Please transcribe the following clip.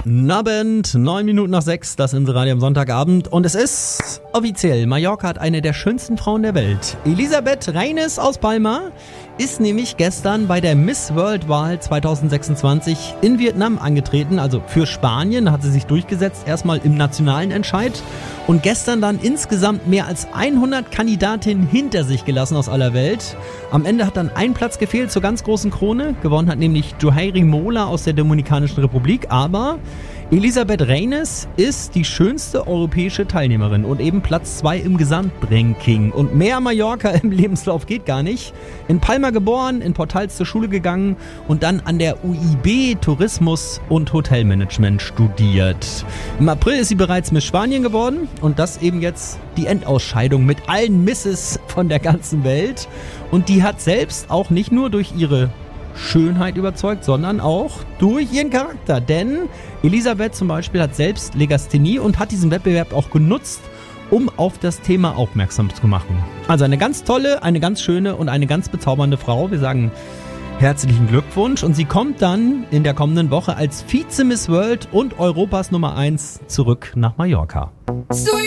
Abend, 9 Minuten nach 6, das Inselradio am Sonntagabend. Und es ist offiziell, Mallorca hat eine der schönsten Frauen der Welt. Elisabeth Reines aus Palma ist nämlich gestern bei der Miss World-Wahl 2026 in Vietnam angetreten, also für Spanien. Da hat sie sich durchgesetzt, erstmal im nationalen Entscheid. Und gestern dann insgesamt mehr als 100 Kandidatinnen hinter sich gelassen aus aller Welt. Am Ende hat dann ein Platz gefehlt zur ganz großen Krone. Gewonnen hat nämlich Johairi Mola aus der Dominikanischen Republik. Aber Elisabeth Reines ist die schönste europäische Teilnehmerin und eben Platz 2 im Gesamtranking. Und mehr Mallorca im Lebenslauf geht gar nicht. In Palma geboren, in Portals zur Schule gegangen und dann an der UIB Tourismus und Hotelmanagement studiert. Im April ist sie bereits Miss Spanien geworden und das eben jetzt die Endausscheidung mit allen Misses von der ganzen Welt. Und die hat selbst auch nicht nur durch ihre Schönheit überzeugt, sondern auch durch ihren Charakter. Denn Elisabeth zum Beispiel hat selbst Legasthenie und hat diesen Wettbewerb auch genutzt, um auf das Thema aufmerksam zu machen. Also eine ganz tolle, eine ganz schöne und eine ganz bezaubernde Frau. Wir sagen herzlichen Glückwunsch und sie kommt dann in der kommenden Woche als Vize-Miss World und Europas Nummer 1 zurück nach Mallorca.